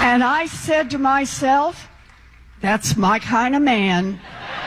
And I said to myself, that's my kind of man.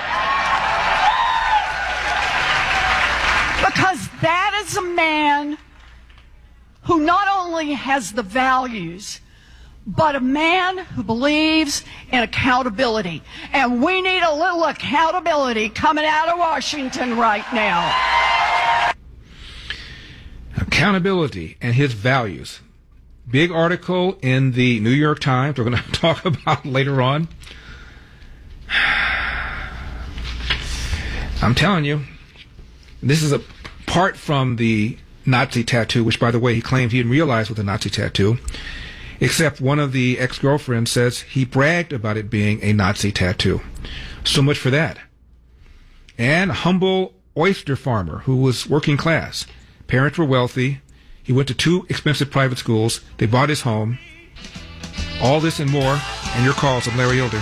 Because that is a man who not only has the values, but a man who believes in accountability. And we need a little accountability coming out of Washington right now. Accountability and his values. Big article in the New York Times we're going to talk about later on. I'm telling you, this is apart from the Nazi tattoo, which, by the way, he claimed he didn't realize was a Nazi tattoo, except one of the ex-girlfriends says he bragged about it being a Nazi tattoo. So much for that. And a humble oyster farmer who was working class. Parents were wealthy. He went to 2 expensive private schools. They bought his home. All this and more. And your calls. I'm Larry Elder.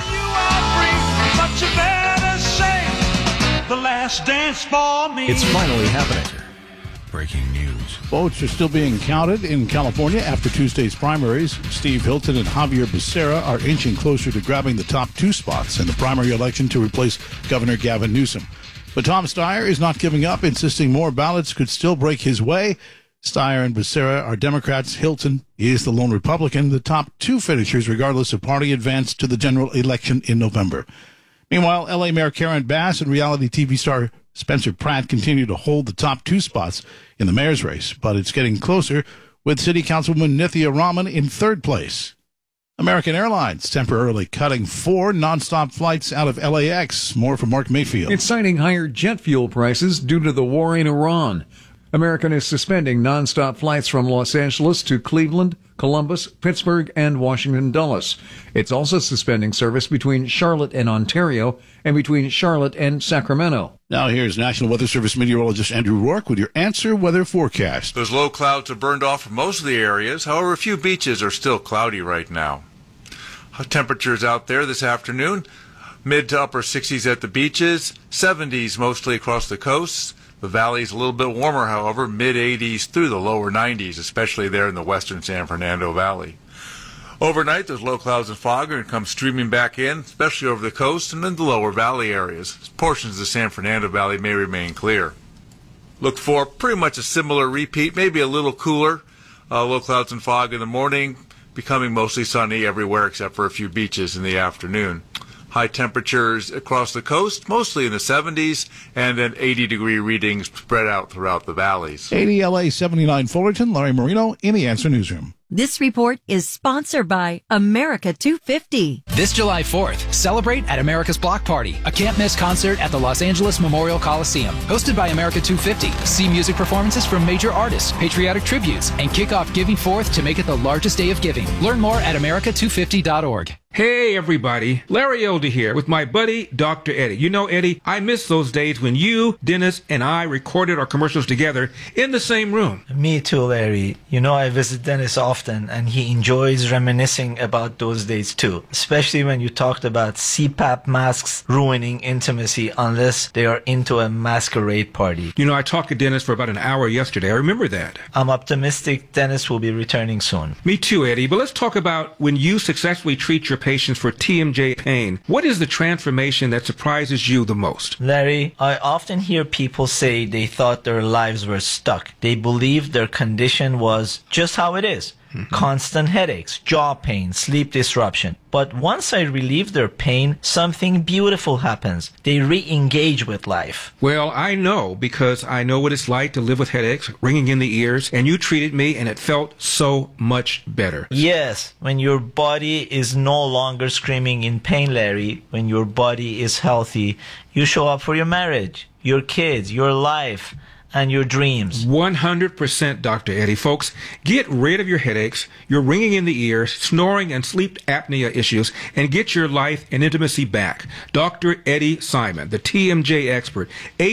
It's finally happening. Breaking news. Votes are still being counted in California after Tuesday's primaries. Steve Hilton and Javier Becerra are inching closer to grabbing the top 2 spots in the primary election to replace Governor Gavin Newsom. But Tom Steyer is not giving up, insisting more ballots could still break his way. Steyer and Becerra are Democrats. Hilton is the lone Republican. The top 2 finishers, regardless of party, advance to the general election in November. Meanwhile, L.A. Mayor Karen Bass and reality TV star Spencer Pratt continue to hold the top 2 spots in the mayor's race, but it's getting closer with City Councilwoman Nithya Raman in 3rd place. American Airlines temporarily cutting 4 nonstop flights out of LAX. More from Mark Mayfield. It's citing higher jet fuel prices due to the war in Iran. American is suspending nonstop flights from Los Angeles to Cleveland, Columbus, Pittsburgh, and Washington Dulles. It's also suspending service between Charlotte and Ontario and between Charlotte and Sacramento. Now here's National Weather Service meteorologist Andrew Rourke with your Answer Weather forecast. Those low clouds have burned off from most of the areas. However, a few beaches are still cloudy right now. Temperatures out there this afternoon, mid to upper 60s at the beaches, 70s mostly across the coasts. The valley's a little bit warmer, however, mid-80s through the lower 90s, especially there in the western San Fernando Valley. Overnight, those low clouds and fog are going to come streaming back in, especially over the coast and in the lower valley areas. Portions of the San Fernando Valley may remain clear. Look for pretty much a similar repeat, maybe a little cooler. Low clouds and fog in the morning, becoming mostly sunny everywhere except for a few beaches in the afternoon. High temperatures across the coast, mostly in the 70s, and then 80-degree readings spread out throughout the valleys. 80 LA 79 Fullerton, Larry Marino in the Answer Newsroom. This report is sponsored by America 250. This July 4th, celebrate at America's Block Party, a can't-miss concert at the Los Angeles Memorial Coliseum. Hosted by America 250. See music performances from major artists, patriotic tributes, and kick off Giving Forth to make it the largest day of giving. Learn more at america250.org. Hey, everybody. Larry Elder here with my buddy, Dr. Eddie. You know, Eddie, I miss those days when you, Dennis, and I recorded our commercials together in the same room. Me too, Larry. You know, I visit Dennis often, and he enjoys reminiscing about those days too, especially when you talked about CPAP masks ruining intimacy unless they are into a masquerade party. You know, I talked to Dennis for about an hour yesterday. I remember that. I'm optimistic Dennis will be returning soon. Me too, Eddie. But let's talk about when you successfully treat your patients for TMJ pain. What is the transformation that surprises you the most? Larry, I often hear people say they thought their lives were stuck. They believed their condition was just how it is. Constant headaches, jaw pain, sleep disruption. But once I relieve their pain, something beautiful happens. They re-engage with life. Well, I know because I know what it's like to live with headaches, ringing in the ears, and you treated me and it felt so much better. Yes, when your body is no longer screaming in pain, Larry, when your body is healthy, you show up for your marriage, your kids, your life, and your dreams. 100%, Dr. Eddie. Folks, get rid of your headaches, your ringing in the ears, snoring, and sleep apnea issues, and get your life and intimacy back. Dr. Eddie Simon, the TMJ expert,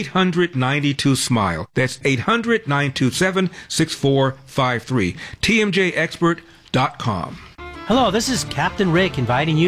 892-SMILE. That's 800-927-6453. TMJexpert.com. Hello, this is Captain Rick inviting you